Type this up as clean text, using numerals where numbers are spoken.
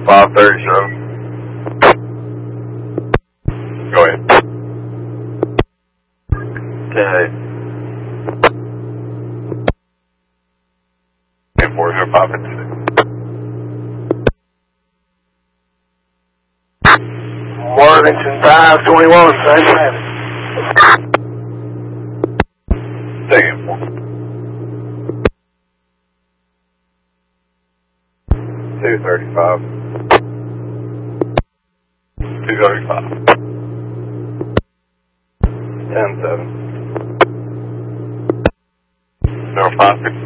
537. Go ahead. 10-8. 40556. Worthington 521, same traffic. Take it. 235. 235. 10-7. 0556.